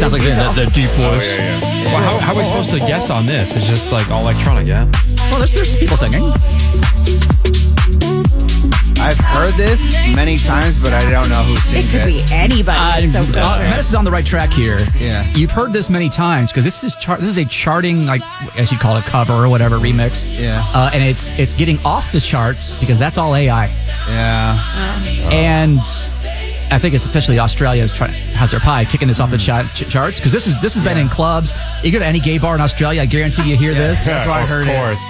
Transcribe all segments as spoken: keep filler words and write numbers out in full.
sounds like the, the deep voice. Oh, yeah, yeah. Well, how, how are we supposed to guess on this? It's just like all electronic, yeah? Well, there's, there's people singing. I've heard this many times, but I don't know who It sings could it. be anybody. Uh, It's so uh, different. Menace is on the right track here. Yeah. You've heard this many times because this is char- this is a charting, like as you'd call it, cover or whatever remix. Yeah. Uh, and it's it's getting off the charts because that's all A I. Yeah. And I think it's especially Australia is try- has their pie kicking this off the cha- ch- charts because this is this has been in clubs. You go to any gay bar in Australia, I guarantee you hear this. That's why I heard Of course.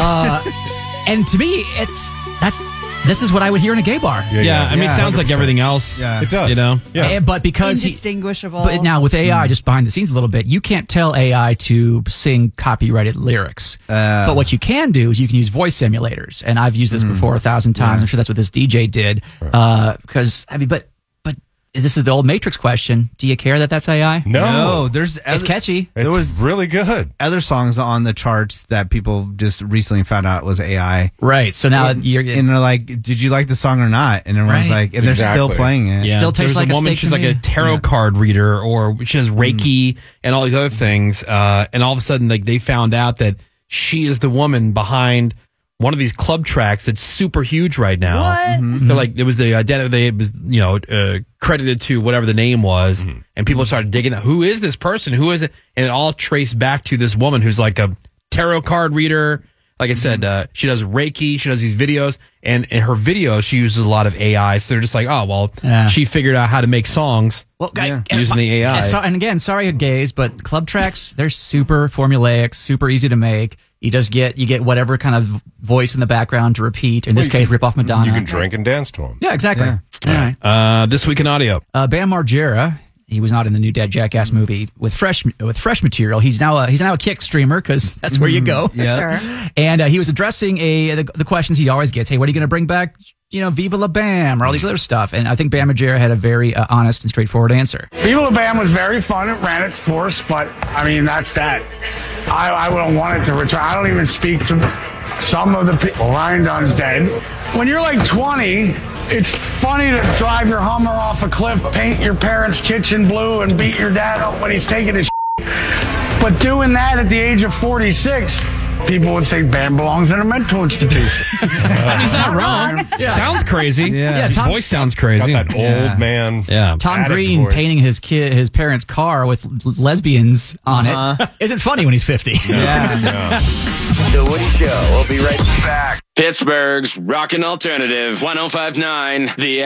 Uh, and to me, it's that's this is what I would hear in a gay bar. Yeah, yeah. I mean, Yeah, it sounds like one hundred percent. everything else. Yeah. It does. You know? Yeah. And- but because he, Indistinguishable. but now with A I, just behind the scenes a little bit, you can't tell A I to sing copyrighted lyrics. Uh, but what you can do is you can use voice simulators, and I've used this before a thousand times. I'm sure that's what this D J did. Because I mean, but but this is the old Matrix question: do you care that that's A I? No. No, there's It's other, catchy. It's There was- really good. other songs on the charts that people just recently found out was A I. Right. So now and, you're and they're like, "Did you like the song or not?" And everyone's Right. like, and they're Exactly. still playing it. Yeah. Still tastes There's like a woman, steak she's to like me. a tarot card reader, or she has Reiki and all these other things. Uh, and all of a sudden, like they found out that she is the woman behind one of these club tracks that's super huge right now. What? They're like, it was the identity, they it was, you know, uh, credited to whatever the name was. And people started digging out, who is this person? Who is it? And it all traced back to this woman who's like a tarot card reader. Like I said, uh, she does Reiki, she does these videos, and in her videos, she uses a lot of A I. So they're just like, oh, well, Yeah. she figured out how to make songs. Well, I- Yeah. and Using the A I. And, so- and again, sorry, gays, but club tracks, they're super formulaic, super easy to make. You just get you get whatever kind of voice in the background to repeat. In this you case, can- rip off Madonna. You can drink and dance to them. Yeah, exactly. Yeah. All right. Uh, this week in audio. Uh, Bam Margera, he was not in the new Dead Jackass movie with fresh with fresh material. He's now a, he's now a kick streamer because that's where you go. Yeah. Sure. And uh, he was addressing a the, the questions he always gets. Hey, what are you going to bring back? You know, Viva La Bam or all these other stuff. And I think Bam Margera had a very uh, honest and straightforward answer. Viva La Bam was very fun. It ran its course, but I mean, that's that. I, I wouldn't want it to return. I don't even speak to some of the people. Ryan Dunn's dead. When you're like twenty, it's funny to drive your Hummer off a cliff, paint your parents' kitchen blue, and beat your dad up when he's taking his shit. But doing that at the age of forty-six, people would say Bam belongs in a mental institution. I mean, he's not wrong. Sounds crazy. Yeah. Yeah, His Tom- voice sounds Got crazy. that old Yeah. man. Yeah. Tom added Green voice. painting his kid, his parents' car with l- lesbians on it isn't funny when he's fifty. Yeah. The Woody Show. We'll be right back. Pittsburgh's rockin' alternative, one oh five point nine The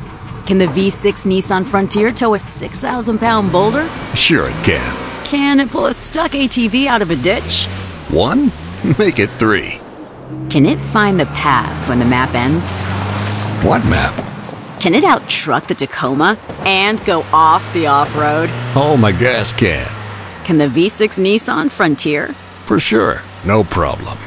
Can the V six Nissan Frontier tow a six thousand pound boulder? Sure it can. Can it pull a stuck A T V out of a ditch? One? Make it three. Can it find the path when the map ends? What map? Can it out-truck the Tacoma and go off the off-road? Oh, my gas can. Can the V six Nissan Frontier? For sure. No problem.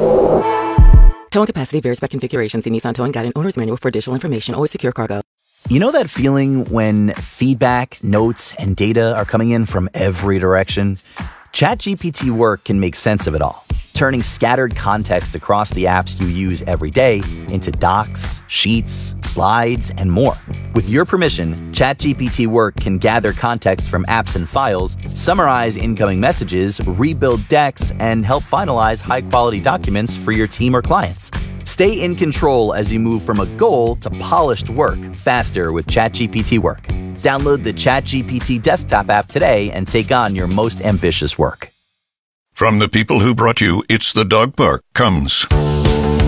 Towing capacity varies by configuration. See Nissan Towing Guide and Owner's Manual for additional information. Always secure cargo. You know that feeling when feedback, notes, and data are coming in from every direction? ChatGPT Work can make sense of it all, turning scattered context across the apps you use every day into docs, sheets, slides, and more. With your permission, ChatGPT Work can gather context from apps and files, summarize incoming messages, rebuild decks, and help finalize high-quality documents for your team or clients. Stay in control as you move from a goal to polished work faster with ChatGPT Work. Download the ChatGPT desktop app today and take on your most ambitious work. From the people who brought you It's the Dog Park comes